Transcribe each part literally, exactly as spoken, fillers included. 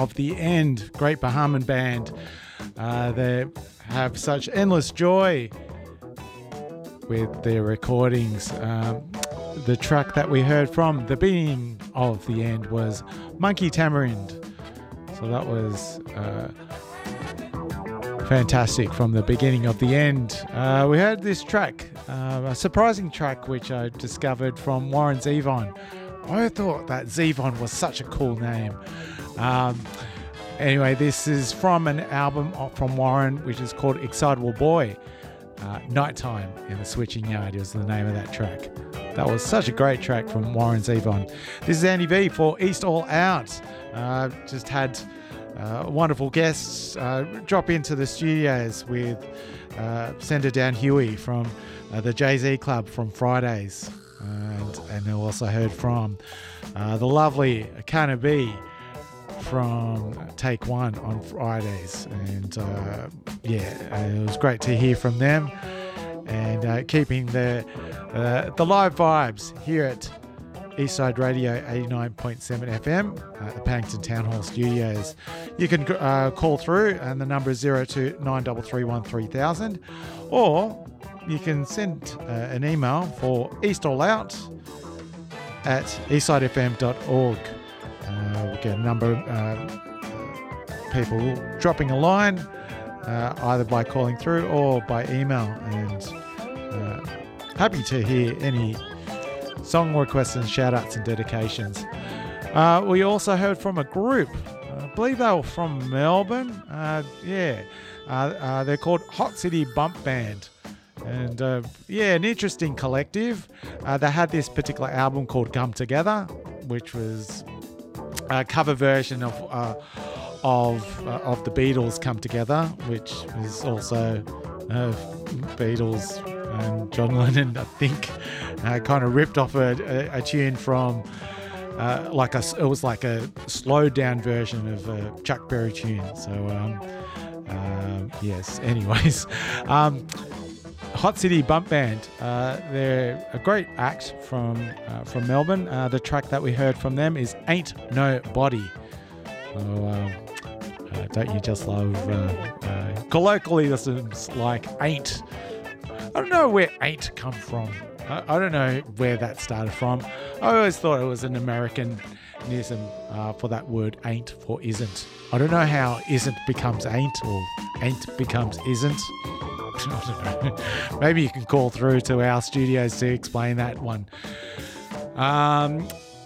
of the End, great Bahamian band. Uh, they have such endless joy with their recordings. Um, the track that we heard from the beginning of the End was Monkey Tamarind. So that was uh, fantastic from the beginning of the End. Uh, we heard this track, uh, a surprising track which I discovered from Warren Zevon. I thought that Zevon was such a cool name. Um, anyway, this is from an album from Warren which is called Excitable Boy. Uh, Nighttime in the Switching Yard is the name of that track. That was such a great track from Warren Zevon. This is Andy V for East All Out. Uh, just had uh, wonderful guests uh, drop into the studios with uh, Senator Dan Huey from uh, the Jay-Z Club from Fridays. And, and I also heard from uh, the lovely Kana B from Take One on Fridays. And uh, yeah, it was great to hear from them. And uh, keeping the uh, the live vibes here at Eastside Radio eighty-nine point seven F M at the Paddington Town Hall Studios. You can uh, call through, and the number is zero two nine three three one three thousand, or you can send uh, an email for eastallout at eastside f m dot org. Uh, we'll get a number of uh, people dropping a line, uh, either by calling through or by email, and uh, happy to hear any song requests and shout outs and dedications. Uh, we also heard from a group, I believe they were from Melbourne. Uh, yeah, uh, uh, they're called Hot City Bump Band. And uh, yeah, an interesting collective. Uh, they had this particular album called Come Together, which was a cover version of uh, of uh, of the Beatles' Come Together, which is also uh, Beatles and John Lennon, I think, uh, kind of ripped off a, a, a tune from uh, like a it was like a slowed down version of a Chuck Berry tune. So um, um, yes. Anyways. Um, Hot City Bump Band, uh, they're a great act from uh, from Melbourne. Uh, the track that we heard from them is Ain't No Body. So, um, uh, don't you just love, uh, uh, colloquially this is like ain't. I don't know where ain't come from. I, I don't know where that started from. I always thought it was an Americanism uh, for that word ain't for isn't. I don't know how isn't becomes ain't or ain't becomes isn't. I don't know. Maybe you can call through to our studios to explain that one. Um,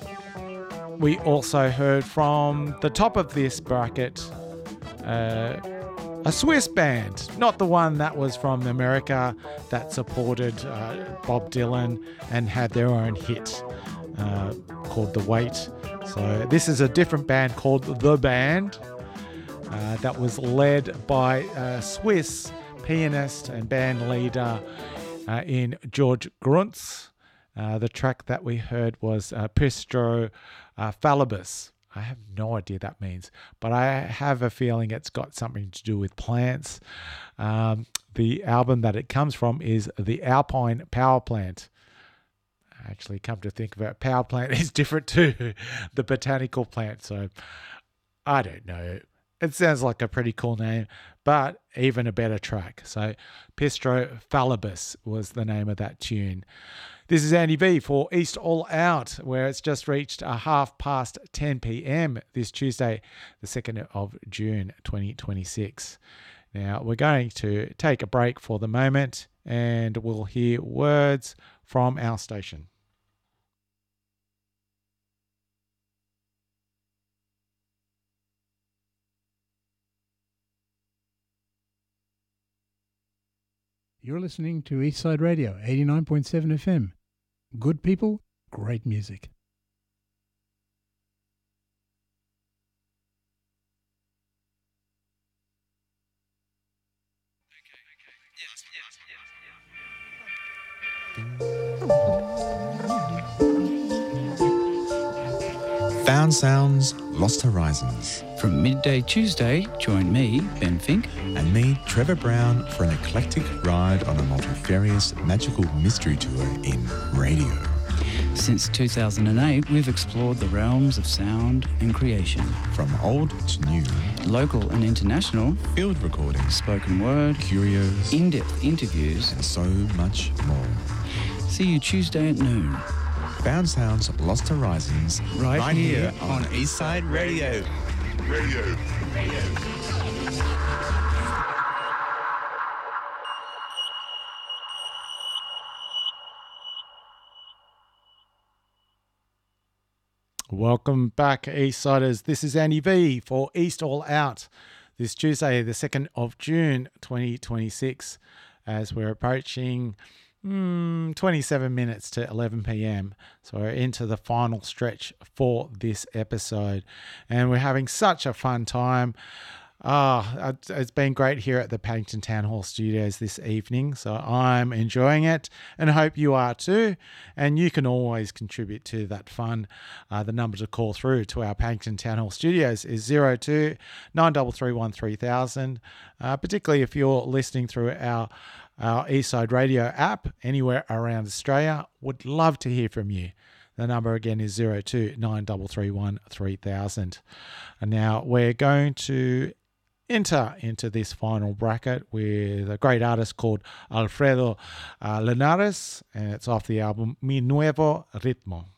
we also heard from the top of this bracket uh, a Swiss band, not the one that was from America that supported uh, Bob Dylan and had their own hit uh, called The Wait. So this is a different band called The Band uh, that was led by a Swiss pianist and band leader uh, in George Gruntz. Uh, the track that we heard was uh, Pistro uh, Phallibus. I have no idea what that means, but I have a feeling it's got something to do with plants. Um, the album that it comes from is The Alpine Power Plant. Actually, come to think of it, power plant is different to the botanical plant, so I don't know. It sounds like a pretty cool name, but even a better track. So Pistro Phallibus was the name of that tune. This is Andy V for East All Out, where it's just reached a half past ten p.m. this Tuesday, the second of June, twenty twenty-six. Now, we're going to take a break for the moment, and we'll hear words from our station. You're listening to Eastside Radio, eighty-nine point seven F M. Good people, great music. Found Sounds, Lost Horizons. From midday Tuesday, join me, Ben Fink, and me, Trevor Brown, for an eclectic ride on a multifarious magical mystery tour in radio. Since two thousand eight, we've explored the realms of sound and creation. From old to new, Local and international, field recordings, spoken word, curios, in-depth interviews. and so much more. See you Tuesday at noon. Found Sounds Lost Horizons, Right here on Eastside Radio. Radio. Welcome back, Eastsiders. This is Andy V for East All Out this Tuesday, the second of June, twenty twenty-six, as we're approaching mm, twenty-seven minutes to eleven p.m. So we're into the final stretch for this episode, and we're having such a fun time. Ah, oh, it's been great here at the Paddington Town Hall Studios this evening, so I'm enjoying it and hope you are too. And you can always contribute to that fun. Uh, the number to call through to our Paddington Town Hall Studios is zero two nine three three one three thousand, uh, particularly if you're listening through our, our Eastside Radio app anywhere around Australia. Would love to hear from you. The number again is zero two nine three three one three thousand. And now we're going to enter into this final bracket with a great artist called Alfredo uh, Linares, and it's off the album Mi Nuevo Ritmo.